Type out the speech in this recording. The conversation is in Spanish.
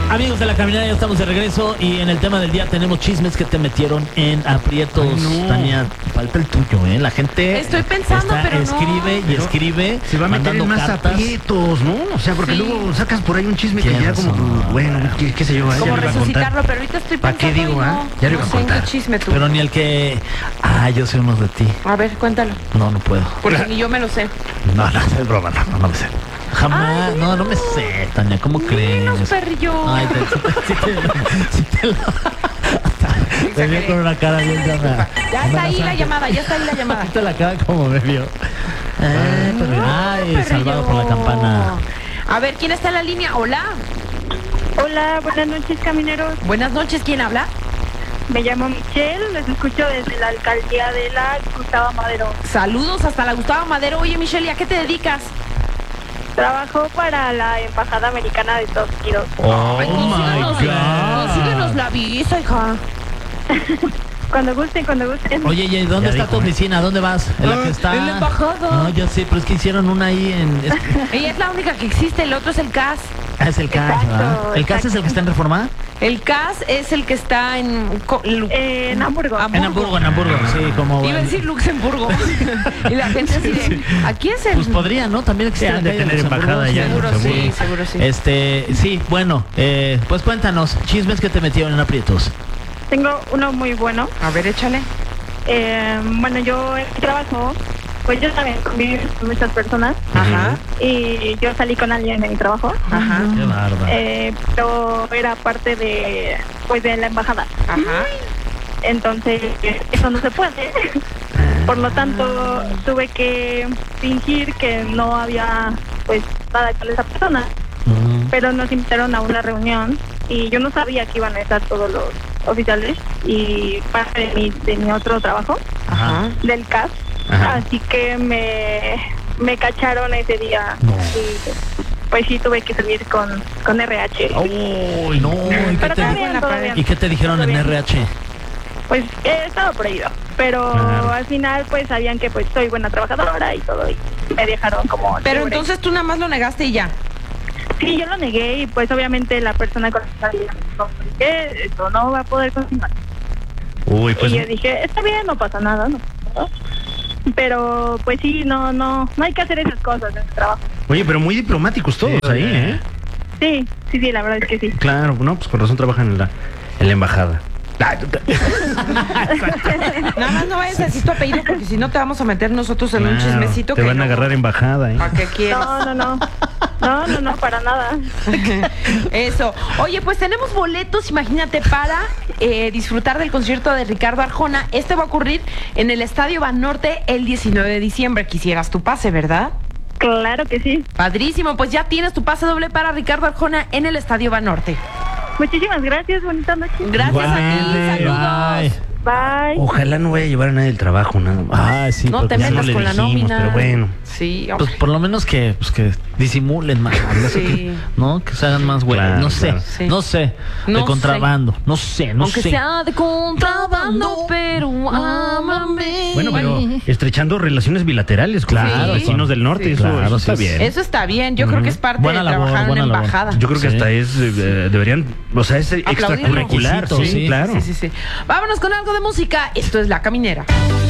Amigos de La Caminera, ya estamos de regreso y en el tema del día tenemos chismes que te metieron en aprietos. Ay, no. Tania, falta el tuyo, ¿eh? La gente Estoy pensando, pero no. escribe y escribe, Se va a meter en más cartas. aprietos, ¿no? O sea, porque Sí. luego sacas por ahí un chisme que Tienes ya como, razón. bueno, qué sé yo, ya Como lo iba a contar. resucitarlo, pero ahorita estoy ¿Para pensando. qué digo, y ah? Ya lo iba a no sé en contar. qué chisme tú. Pero ni el que... yo sé unos de ti. A ver, cuéntalo. No puedo. Porque ni yo me lo sé. No, es broma, no me sé. Jamás, no me sé, Tania, ¿cómo crees? Menos perrillo. Ay, sí te lo... Te vio con una cara bien llama. Ya está ahí la llamada, ya está ahí la llamada. Viste la cara como me vio. Ay, Perrillo. salvado por la campana. A ver, ¿quién está en la línea? Hola. Hola, buenas noches, camineros. Buenas noches, ¿quién habla? Me llamo Michelle, les escucho desde la alcaldía de la Gustavo Madero. Saludos hasta la Gustavo Madero. Oye, Michelle, ¿y a qué te dedicas? Trabajo para la Embajada Americana de Estados Unidos. Oh Consíguenos la visa, hija. Cuando gusten, cuando gusten. Oye, ¿y dónde Ya está dijo, tu oficina? ¿Dónde vas? ¿En la que está? en la embajada. No, yo sé, pero es que hicieron una ahí en... Ella es la única que existe, el otro es el CAS. Es el CAS, Exacto, ¿verdad? ¿El CAS es el que está en Reforma? El CAS es el que está en... En Hamburgo. En Hamburgo, sí, como... Iba a decir Luxemburgo. Y la gente así de... Aquí es el... Pues podría, ¿no? También existe Sí, la han de calle tener Luxemburgo, embajada ya, Seguro seguro. sí, seguro sí. Sí, bueno, pues cuéntanos, chismes que te metieron en aprietos. Tengo uno muy bueno. A ver, échale. Bueno, yo en mi trabajo, pues yo también conviví con muchas personas. Ajá, Y yo salí con alguien en mi trabajo. ajá, Qué bárbaro. Pero era parte de, pues, de la embajada. ajá. Entonces, eso no se puede. Por lo tanto, tuve que fingir que no había, pues, nada con esa persona. Pero nos invitaron a una reunión y yo no sabía que iban a estar todos los oficiales y parte de mi otro trabajo, Ajá. del CAS. Ajá. Así que me cacharon ese día. No. Y, pues sí, tuve que salir con RH. Uy, no, Pero todo bien, todo bien. ¿y qué te dijeron Todo en bien. RH? Pues estaba prohibido, pero Claro. al final pues sabían que pues soy buena trabajadora y todo, y me dejaron como Pero libre. entonces tú nada más lo negaste y ya. Sí, yo lo negué y pues obviamente la persona con la que salía me dijo que esto no va a poder continuar. Uy, pues Y yo dije, está bien, no pasa nada, no pasa nada. Pero pues sí, no hay que hacer esas cosas en el trabajo. oye, pero muy diplomáticos todos ahí, ¿eh? Sí, la verdad es que sí. Claro, no, pues con razón trabajan en la embajada. Nada más no vayas a decir tu apellido porque si no te vamos a meter nosotros en un Claro, chismecito te que van a no- agarrar embajada, ¿eh? ¿Para qué quieres? No, para nada. Eso. Oye, pues tenemos boletos, imagínate, para disfrutar del concierto de Ricardo Arjona. Este va a ocurrir en el Estadio Banorte el 19 de diciembre. Quisieras tu pase, ¿verdad? Claro que sí. Padrísimo, pues ya tienes tu pase doble para Ricardo Arjona en el Estadio Banorte. Muchísimas gracias, bonita noche. Gracias a Igualmente, ti, saludos. bye. Bye. Ojalá no vaya a llevar a nadie del trabajo, nada más. Sí, No porque te ya metas no le con la dijimos, nómina. pero bueno. Sí, pues por lo menos que disimulen más, Sí. ¿no? Que se hagan más güeyes, Claro, no sé, claro. Sí. no sé, No de sé. contrabando, no sé. aunque sea de contrabando, pero ámame. Bueno, pero estrechando relaciones bilaterales con Claro, los vecinos del norte, sí. eso, Claro, eso está sí, bien. Eso está bien, yo creo que es parte Buena de labor, trabajar en buena una labor. embajada. Yo creo que Sí. hasta deberían, o sea, es Aplaudirlo. extracurricular, Requisito, sí, sí. claro. Sí. Vámonos con algo de música. Esto es La Caminera.